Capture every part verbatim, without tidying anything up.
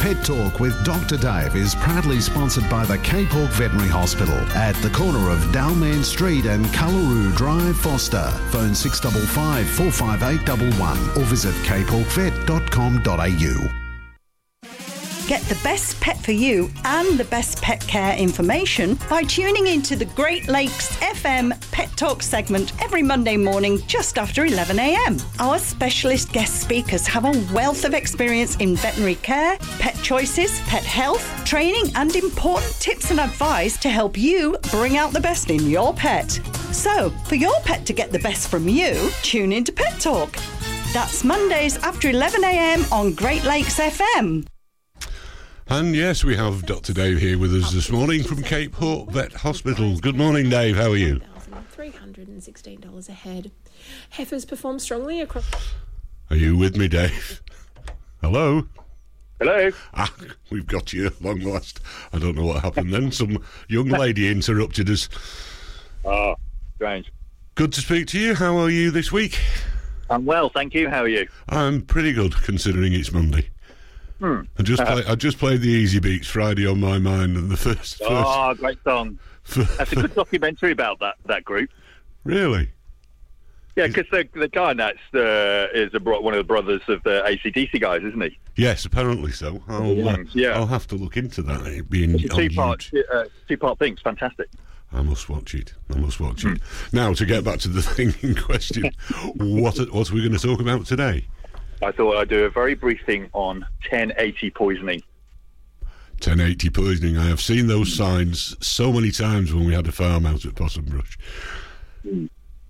Pet Talk with Doctor Dave is proudly sponsored by the Cape Hawk Veterinary Hospital at the corner of Dalman Street and Cullaroo Drive, Foster. Phone six five five, four five eight one one or visit cape hawk vet dot com dot a u. Get the best pet for you and the best pet care information by tuning into the Great Lakes F M Pet Talk segment every Monday morning just after eleven a m. Our specialist guest speakers have a wealth of experience in veterinary care, pet choices, pet health, training and important tips and advice to help you bring out the best in your pet. So, for your pet to get the best from you, tune into Pet Talk. That's Mondays after eleven a m on Great Lakes F M. And yes, we have Doctor Dave here with us this morning from Cape Hawk Vet Hospital. Good morning, Dave. How are you? three hundred sixteen dollars a head. Heifers perform strongly across... Are you with me, Dave? Hello? Hello? Ah, we've got you long last. I don't know what happened then. Some young lady interrupted us. Oh, strange. Good to speak to you. How are you this week? I'm well, thank you. How are you? I'm pretty good, considering it's Monday. Hmm. I just Uh-huh. play, I just played the Easy Beats Friday on My Mind, and the first. first Oh, great song. first, That's a good documentary about that, that group. Really? Yeah, because the the guy in that's uh, is a bro- one of the brothers of the A C D C guys, isn't he? Yes, apparently so. I'll, uh, Yeah. I'll have to look into that. It being It's a on two part YouTube. uh, two part thing. It's fantastic. I must watch it. I must watch it. Now, to get back to the thing in question, what what are we going to talk about today? I thought I'd do a very brief thing on ten eighty poisoning. ten eighty poisoning. I have seen those signs so many times when we had a farm out at Possum Brush. So,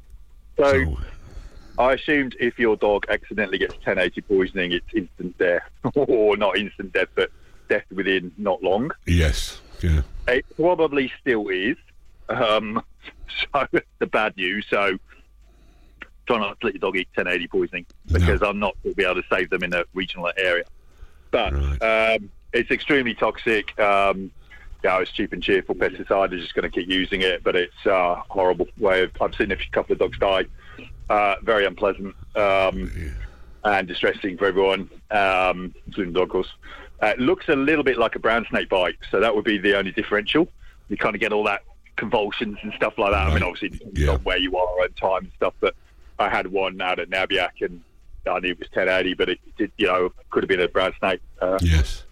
So, I assumed if your dog accidentally gets ten eighty poisoning, it's instant death. Or not instant death, but death within not long. yes, yeah. It probably still is. Um, so the bad news. So try not to let your dog eat ten eighty poisoning, because No. I'm not going to be able to save them in a regional area. But Right. um, it's extremely toxic. Um, yeah, it's cheap and cheerful pesticide. They're just going to keep using it, but it's a horrible way of. I've seen a couple of dogs die. Uh, very unpleasant um, and distressing for everyone, um, including the dog, of course. Uh, it looks a little bit like a brown snake bite, so that would be the only differential. You kind of get all that convulsions and stuff like that. I mean, obviously, it depends Yeah. on where you are and time and stuff, but I had one out at Nabiac, and I knew it was ten eighty, but it did, you know, could have been a brown snake. Uh, Yes.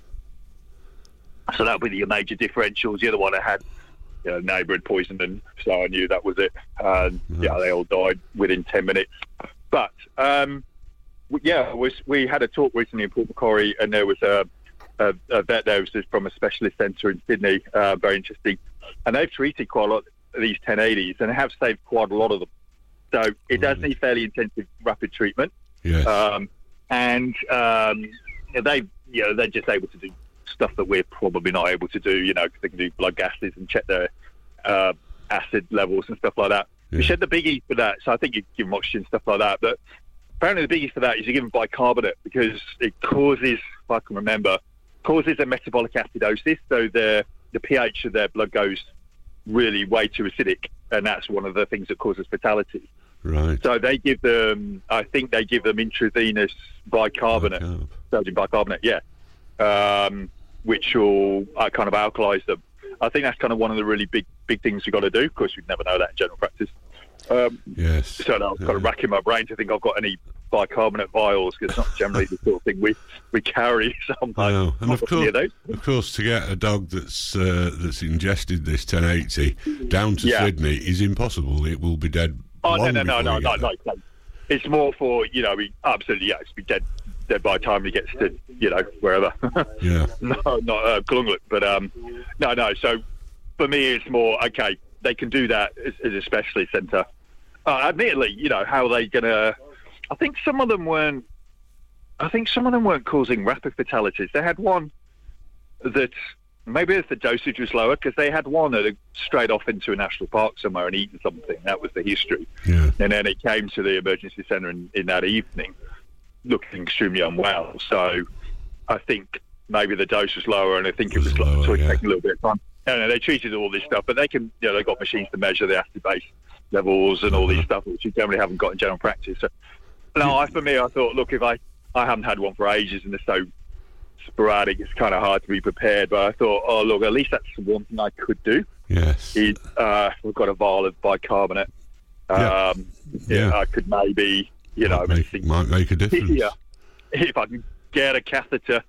so that would be the major differentials. The other one I had, you know, neighbour had poisoned, and so I knew that was it. And yeah, they all died within ten minutes. But um, we, yeah, was we had a talk recently in Port Macquarie, and there was a, a, a vet there who was from a specialist centre in Sydney, uh, very interesting, and they've treated quite a lot of these ten eighties and have saved quite a lot of them. So it does need fairly intensive, rapid treatment. Yes. Um, and um, they, you know, they're just able to do stuff that we're probably not able to do. You know, because they can do blood gases and check their uh, acid levels and stuff like that. Yeah. We said the biggie for that. So I think you give them oxygen, stuff like that. But apparently the biggie for that is you give them bicarbonate, because it causes, if I can remember, causes a metabolic acidosis. So the the pH of their blood goes really way too acidic, and that's one of the things that causes fatalities. Right. So they give them, I think they give them intravenous bicarbonate, Bicarb. sodium bicarbonate, yeah, um, which will uh, kind of alkalize them. I think that's kind of one of the really big big things you've got to do. Of course, you'd never know that in general practice. Um, Yes. so now I've got to Yeah. rack in my brain to think I've got any bicarbonate vials, because it's not generally the sort of thing we, we carry. So I'm I like, know. And not of got any course, of those. of course, to get a dog that's uh, that's ingested this ten eighty down to Yeah. Sydney is impossible. It will be dead. Oh, no, long no, no, before no, you no, get no, there. no. It's more for, you know, we absolutely, yeah, it's be dead, dead by the time he gets to, you know, wherever. Yeah. no, not uh, Glunglet, but um, no, no. So for me, it's more, okay, they can do that as, as a specialist centre. Uh, admittedly, you know, how are they going to, I think some of them weren't, I think some of them weren't causing rapid fatalities. They had one that, maybe if the dosage was lower, because they had one that had strayed off into a national park somewhere and eaten something. That was the history. Yeah. And then it came to the emergency centre in, in that evening, looking extremely unwell. So I think maybe the dose was lower, and I think it Was was, lower, like, so it yeah. taking a little bit of time. And they treated all this stuff, but they can, you know, they've got machines to measure the acid base levels and all these stuff, which you generally haven't got in general practice. So, no, I, for me, I thought, look, if I, I haven't had one for ages, and they're so sporadic. It's kind of hard to be prepared. But I thought, oh, look, at least that's one thing I could do. Yes. Is, uh, we've got a vial of bicarbonate. Yeah. Um, yeah. Yeah. I could maybe, you might know, make, think, might make a difference. yeah, if I can get a catheter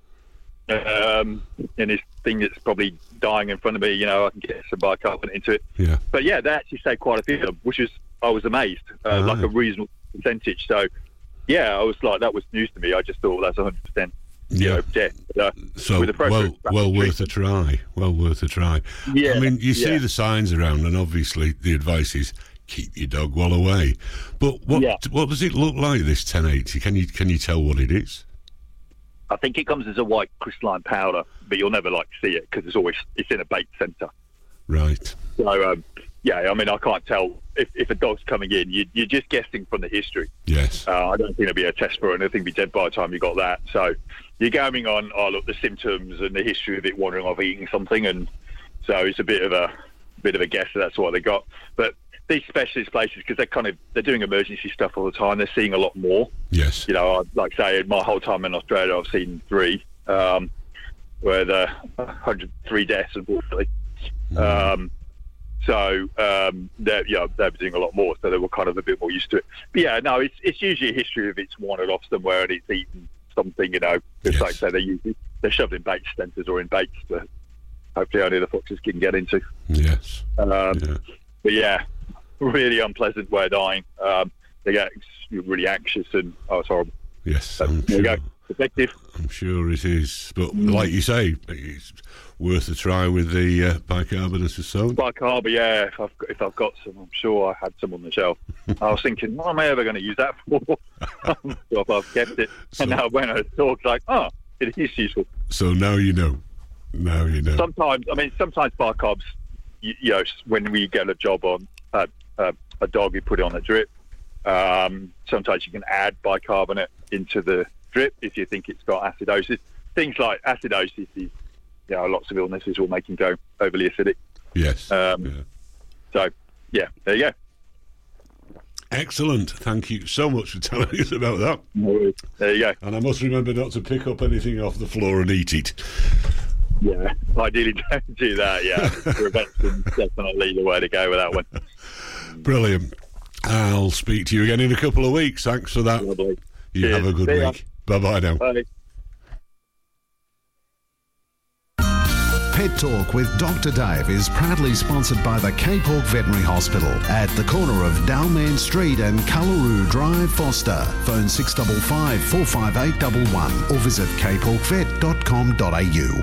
um, in this thing that's probably dying in front of me, you know, I can get some bicarbonate into it. Yeah. But yeah, they actually say quite a few of them, which is, I was amazed, uh, Ah. like a reasonable percentage. So, yeah, I was like, that was news to me. I just thought, well, that's one hundred percent. You Yeah. know, death. But, uh, So with appropriate well, well rapid worth a try. Well worth a try. Yeah, I mean, you see yeah. the signs around, and obviously the advice is keep your dog well away. But what Yeah. what does it look like? This ten eighty? Can you can you tell what it is? I think it comes as a white crystalline powder, but you'll never like see it because it's always it's in a bait centre. Right. So um, yeah, I mean, I can't tell if, if a dog's coming in. You, you're just guessing from the history. Yes. Uh, I don't think it'll be a test for it, and I think it'll be dead by the time you got that. So you're going on, oh look, the symptoms and the history of it wandering off eating something, and so it's a bit of a bit of a guess that that's what they got. But these specialist places, because they're kind of they're doing emergency stuff all the time, they're seeing a lot more. Yes. You know, like I say, my whole time in Australia, I've seen three, um, where the one hundred three deaths, unfortunately. Um, so um, they're, you know, they're doing a lot more, so they were kind of a bit more used to it. But yeah, no, it's it's usually a history of it's wandered off somewhere and it's eaten something, you know. Because Yes. like I say, they're usually they're shoved in bait centres or in baits that hopefully only the foxes can get into. Yes. Um, Yeah. But yeah, really unpleasant way of dying. Um, they get really anxious and oh, it's horrible. Yes. But I'm there you sure. go, effective. I'm sure it is. But like you say, it's worth a try with the uh, bicarbonate of soda. Bicarb, yeah. If I've if I've got some, I'm sure I had some on the shelf. I was thinking, what am I ever going to use that for? So I've kept it, So- and now when I talk, it's like, oh, it is useful. So now you know. Now you know. Sometimes, I mean, sometimes bicarbs, you, you know, when we get a job on uh, uh, a dog, you put it on a drip. Um, sometimes you can add bicarbonate into the drip if you think it's got acidosis. Things like acidosis is, you know, lots of illnesses will make him go overly acidic. Yes. Um, yeah. So, yeah, there you go. Excellent. Thank you so much for telling us about that. There you go. And I must remember not to pick up anything off the floor and eat it. Yeah, ideally don't do that, yeah. Prevention definitely the way to go with that one. Brilliant. I'll speak to you again in a couple of weeks. Thanks for that. Lovely. You Cheers. have a good See ya. week. Bye-bye now. Bye. Pet Talk with Doctor Dave is proudly sponsored by the Cape Hawk Veterinary Hospital at the corner of Dowman Street and Cullaroo Drive, Foster. Phone six five five, four five eight one one or visit cape hawk vet dot com dot a u.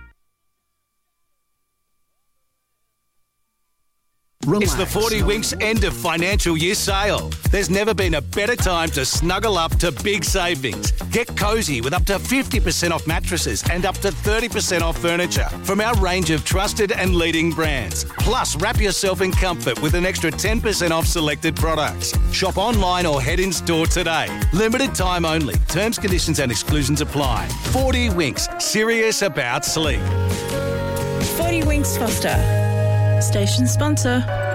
It's the forty Winks end of financial year sale. There's never been a better time to snuggle up to big savings. Get cosy with up to fifty percent off mattresses and up to thirty percent off furniture from our range of trusted and leading brands. Plus, wrap yourself in comfort with an extra ten percent off selected products. Shop online or head in store today. Limited time only. Terms, conditions and exclusions apply. forty Winks. Serious about sleep. forty Winks Foster. Station sponsor.